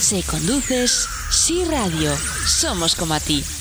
Si conduces, Sí Radio. Somos como a ti.